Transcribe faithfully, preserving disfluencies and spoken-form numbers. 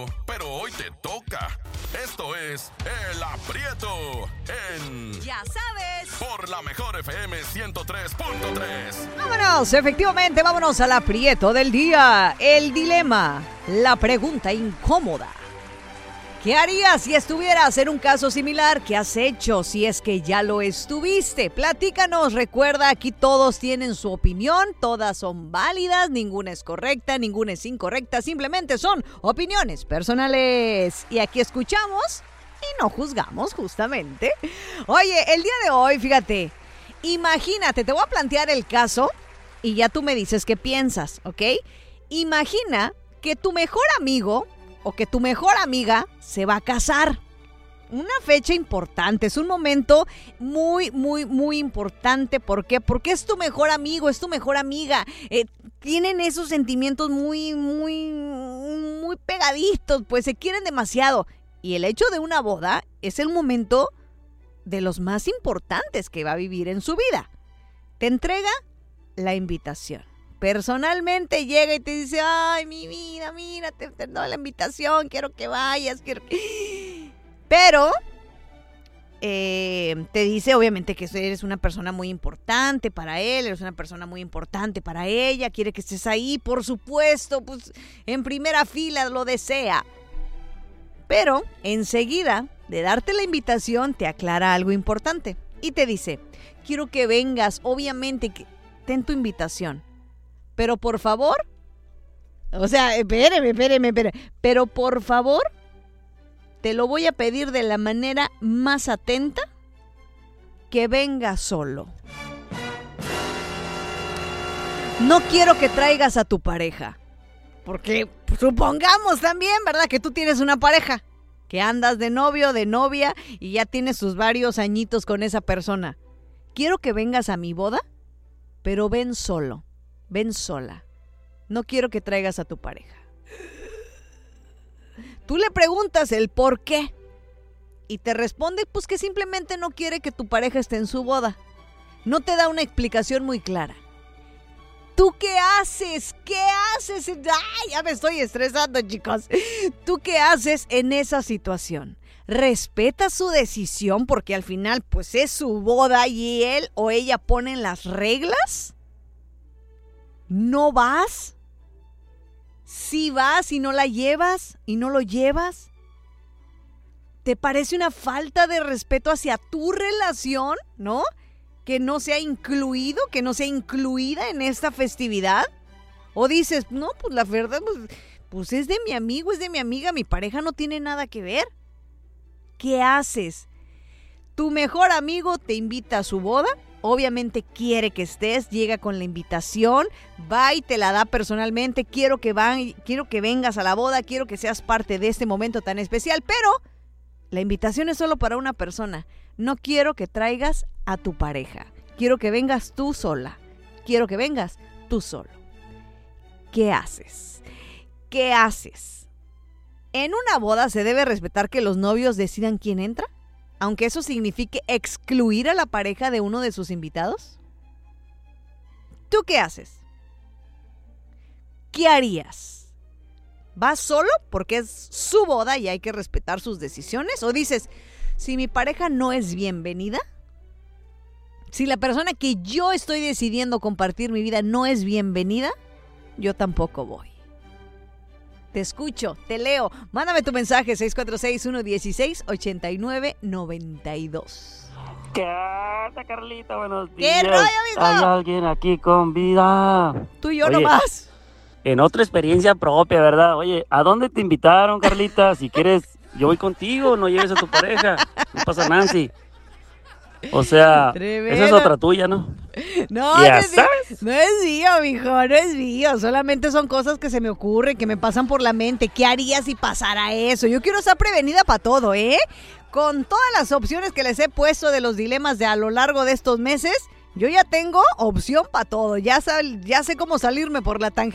pero hoy te toca. Esto es El Aprieto en... Ya sabes. Por la mejor F M ciento tres punto tres. Vámonos, efectivamente, vámonos al aprieto del día. El dilema, la pregunta incómoda. ¿Qué harías si estuvieras en un caso similar? ¿Qué has hecho si es que ya lo estuviste? Platícanos, recuerda, aquí todos tienen su opinión, todas son válidas, ninguna es correcta, ninguna es incorrecta, simplemente son opiniones personales. Y aquí escuchamos y no juzgamos, justamente. Oye, el día de hoy, fíjate, imagínate, te voy a plantear el caso y ya tú me dices qué piensas, ¿ok? Imagina que tu mejor amigo o que tu mejor amiga se va a casar. Una fecha importante, es un momento muy, muy, muy importante. ¿Por qué? Porque es tu mejor amigo, es tu mejor amiga. Eh, tienen esos sentimientos muy, muy, muy pegaditos, pues se quieren demasiado. Y el hecho de una boda es el momento de los más importantes que va a vivir en su vida. Te entrega la invitación. Personalmente llega y te dice, ay, mi vida, mira, te, te doy la invitación, quiero que vayas, quiero que... Pero eh, te dice obviamente que eres una persona muy importante para él, eres una persona muy importante para ella, quiere que estés ahí, por supuesto, pues en primera fila lo desea. Pero enseguida de darte la invitación te aclara algo importante y te dice, quiero que vengas, obviamente, que, ten tu invitación. Pero por favor, o sea, espéreme, espéreme, espéreme, pero por favor, te lo voy a pedir de la manera más atenta, que venga solo. No quiero que traigas a tu pareja, porque supongamos también, ¿verdad?, que tú tienes una pareja, que andas de novio, de novia, y ya tienes sus varios añitos con esa persona. Quiero que vengas a mi boda, pero ven solo. Ven sola. No quiero que traigas a tu pareja. Tú le preguntas el por qué y te responde pues que simplemente no quiere que tu pareja esté en su boda. No te da una explicación muy clara. ¿Tú qué haces? ¿Qué haces? ¡Ay, ya me estoy estresando, chicos! ¿Tú qué haces en esa situación? ¿Respetas su decisión porque al final pues es su boda y él o ella ponen las reglas? ¿No vas? ¿Sí vas y no la llevas y no lo llevas? ¿Te parece una falta de respeto hacia tu relación, no? Que no sea incluido, que no sea incluida en esta festividad. ¿O dices, no, pues la verdad, pues, pues es de mi amigo, es de mi amiga, mi pareja no tiene nada que ver? ¿Qué haces? Tu mejor amigo te invita a su boda. Obviamente quiere que estés, llega con la invitación, va y te la da personalmente, quiero que, van, quiero que vengas a la boda, quiero que seas parte de este momento tan especial, pero la invitación es solo para una persona. No quiero que traigas a tu pareja, quiero que vengas tú sola, quiero que vengas tú solo. ¿Qué haces? ¿Qué haces? En una boda se debe respetar que los novios decidan quién entra, aunque eso signifique excluir a la pareja de uno de sus invitados. ¿Tú qué haces? ¿Qué harías? ¿Vas solo porque es su boda y hay que respetar sus decisiones? ¿O dices, si mi pareja no es bienvenida, si la persona que yo estoy decidiendo compartir mi vida no es bienvenida, yo tampoco voy? Te escucho, te leo. Mándame tu mensaje seis cuatro seis, uno uno seis, ocho nueve nueve dos. ¿Qué onda, Carlita? Buenos días. ¿Qué rollo, amigo? Hay alguien aquí con vida. Tú y yo Oye, nomás. En otra experiencia propia, ¿verdad? Oye, ¿a dónde te invitaron, Carlita? Si quieres, yo voy contigo, no lleves a tu pareja. No pasa Nancy. O sea, Tremendo. esa es otra tuya, ¿no? No, no Ya es, sabes. no es mío, mijo, no es mío. Solamente son cosas que se me ocurren, que me pasan por la mente. ¿Qué haría si pasara eso? Yo quiero estar prevenida para todo, ¿eh? Con todas las opciones que les he puesto de los dilemas de a lo largo de estos meses, yo ya tengo opción para todo. Ya, sal, ya sé cómo salirme por la tangente.